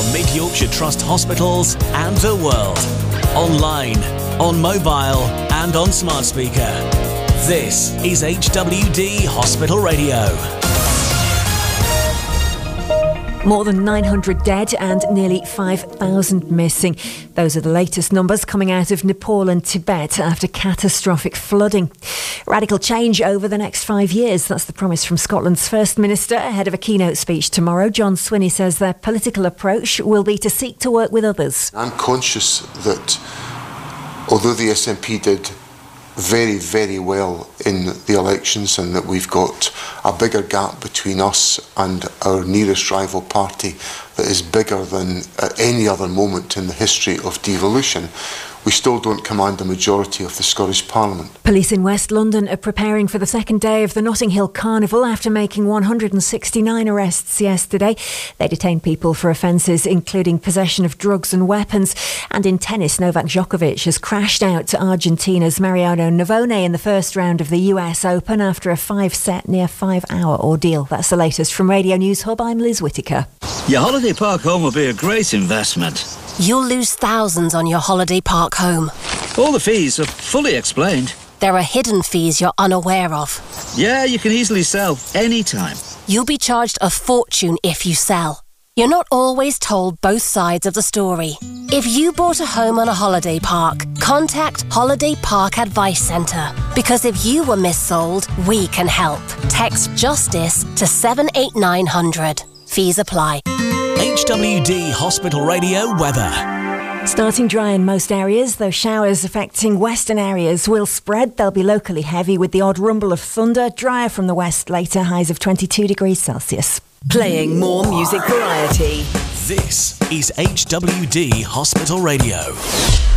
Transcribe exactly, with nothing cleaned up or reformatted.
Mid Yorkshire Trust hospitals and the world. Online, on mobile and on smart speaker. This is H W D Hospital Radio. More than nine hundred dead and nearly five thousand missing. Those are the latest numbers coming out of Nepal and Tibet after catastrophic flooding. Radical change over the next five years. That's the promise from Scotland's First Minister ahead of a keynote speech tomorrow. John Swinney says their political approach will be to seek to work with others. I'm conscious that although the S N P did very, very well in the elections and that we've got a bigger gap between us and our nearest rival party that is bigger than at any other moment in the history of devolution, we still don't command a majority of the Scottish Parliament. Police in West London are preparing for the second day of the Notting Hill Carnival after making one hundred sixty-nine arrests yesterday. They detained people for offences including possession of drugs and weapons. And in tennis, Novak Djokovic has crashed out to Argentina's Mariano Navone in the first round of the U S Open after a five-set, near five-hour ordeal. That's the latest from Radio News Hub. I'm Liz Whittaker. Your holiday park home will be a great investment. You'll lose thousands on your holiday park home. All the fees are fully explained. There are hidden fees you're unaware of. Yeah, you can easily sell anytime. You'll be charged a fortune if you sell. You're not always told both sides of the story. If you bought a home on a holiday park, contact Holiday Park Advice Centre. Because if you were missold, we can help. Text JUSTICE to seven eight nine hundred. Fees apply. H W D Hospital Radio weather. Starting dry in most areas, though showers affecting western areas will spread. They'll be locally heavy with the odd rumble of thunder. Drier from the west later, highs of twenty-two degrees Celsius. Playing more music variety. This is H W D Hospital Radio.